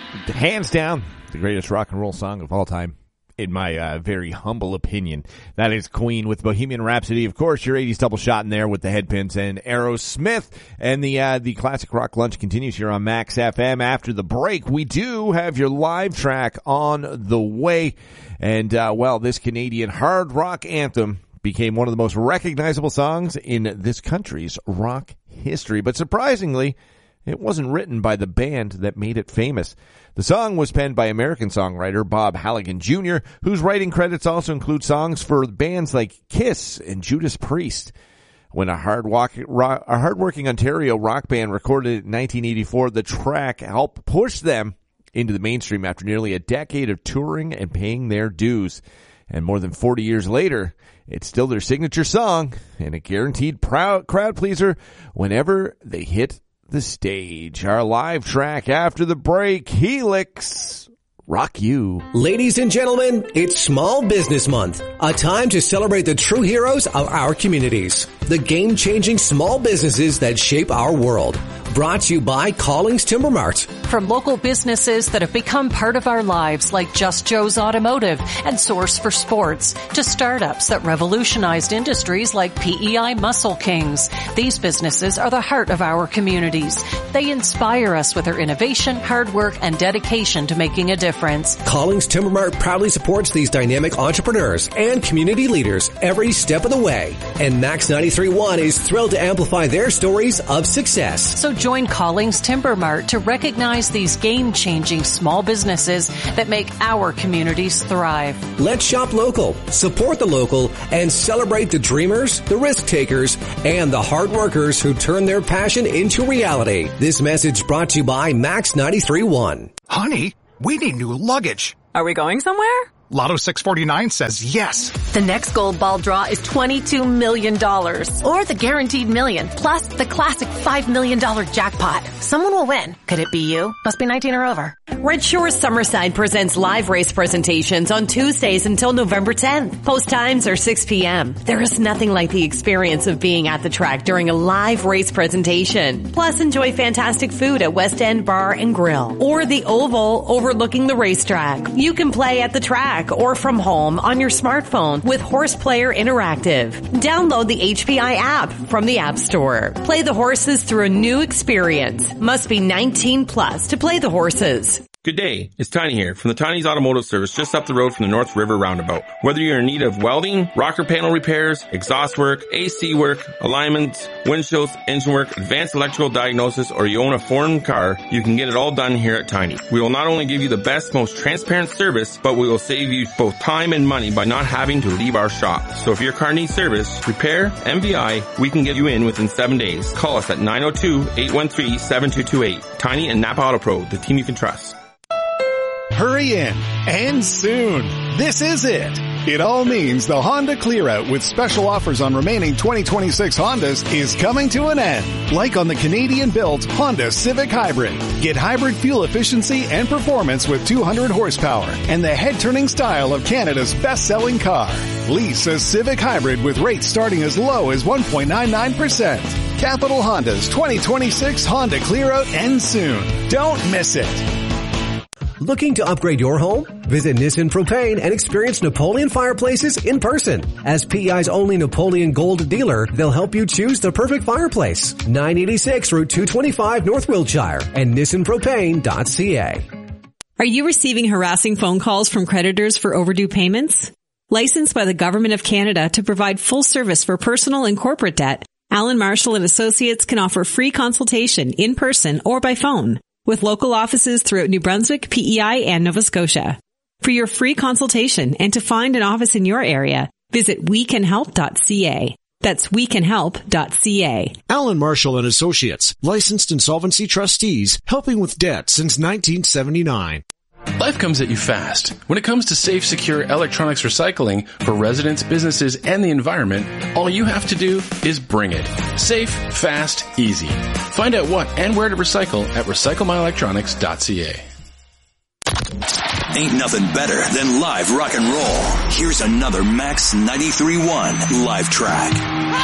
Hands down, the greatest rock and roll song of all time, in my very humble opinion. That is Queen with Bohemian Rhapsody. Of course, your 80s double shot in there with the Headpins and Aerosmith. And the Classic Rock Lunch continues here on Max FM. After the break, we do have your live track on the way. And, this Canadian hard rock anthem became one of the most recognizable songs in this country's rock history. But surprisingly, it wasn't written by the band that made it famous. The song was penned by American songwriter Bob Halligan Jr., whose writing credits also include songs for bands like Kiss and Judas Priest. When a hardworking Ontario rock band recorded it in 1984, the track helped push them into the mainstream after nearly a decade of touring and paying their dues. And more than 40 years later, it's still their signature song and a guaranteed crowd pleaser whenever they hit the stage. Our live track after the break, Helix, Rock You. Ladies and gentlemen, it's Small Business Month, a time to celebrate the true heroes of our communities, the game-changing small businesses that shape our world. Brought to you by Callings Timber Mart. From local businesses that have become part of our lives like Just Joe's Automotive and Source for Sports, to startups that revolutionized industries like PEI Muscle Kings. These businesses are the heart of our communities. They inspire us with their innovation, hard work, and dedication to making a difference. Callings Timber Mart proudly supports these dynamic entrepreneurs and community leaders every step of the way. And Max 93.1 is thrilled to amplify their stories of success. So join Callings Timber Mart to recognize these game-changing small businesses that make our communities thrive. Let's shop local, support the local, and celebrate the dreamers, the risk takers, and the hard workers who turn their passion into reality. This message brought to you by Max 93.1. Honey, we need new luggage. Are we going somewhere? Lotto 649 says yes. The next gold ball draw is $22 million. Or the guaranteed million, plus the classic $5 million jackpot. Someone will win. Could it be you? Must be 19 or over. Red Shore Summerside presents live race presentations on Tuesdays until November 10th. Post times are 6 p.m. There is nothing like the experience of being at the track during a live race presentation. Plus, enjoy fantastic food at West End Bar and Grill or the Oval overlooking the racetrack. You can play at the track or from home on your smartphone with Horse Player Interactive. Download the HPI app from the App Store. Play the horses through a new experience. Must be 19 plus to play the horses. Good day, it's Tiny here from the Tiny's Automotive Service just up the road from the North River Roundabout. Whether you're in need of welding, rocker panel repairs, exhaust work, AC work, alignments, windshields, engine work, advanced electrical diagnosis, or you own a foreign car, you can get it all done here at Tiny. We will not only give you the best, most transparent service, but we will save you both time and money by not having to leave our shop. So if your car needs service, repair, MVI, we can get you in within 7 days. Call us at 902-813-7228. Tiny and Napa Auto Pro, the team you can trust. Hurry in, and soon. This is it. It all means the Honda Clear-Out with special offers on remaining 2026 Hondas is coming to an end. Like on the Canadian-built Honda Civic Hybrid. Get hybrid fuel efficiency and performance with 200 horsepower and the head-turning style of Canada's best-selling car. Lease a Civic Hybrid with rates starting as low as 1.99%. Capital Honda's 2026 Honda Clear-Out ends soon. Don't miss it. Looking to upgrade your home? Visit Nissan Propane and experience Napoleon fireplaces in person. As PEI's only Napoleon Gold dealer, they'll help you choose the perfect fireplace. 986 Route 225 North Wiltshire and nissanpropane.ca. Are you receiving harassing phone calls from creditors for overdue payments? Licensed by the Government of Canada to provide full service for personal and corporate debt, Allen Marshall and Associates can offer free consultation in person or by phone, with local offices throughout New Brunswick, PEI, and Nova Scotia. For your free consultation and to find an office in your area, visit wecanhelp.ca. That's wecanhelp.ca. Allen Marshall and Associates, licensed insolvency trustees, helping with debt since 1979. Life comes at you fast. When it comes to safe, secure electronics recycling for residents, businesses, and the environment, all you have to do is bring it. Safe, fast, easy. Find out what and where to recycle at recyclemyelectronics.ca. Ain't nothing better than live rock and roll. Here's another Max 93.1 live track.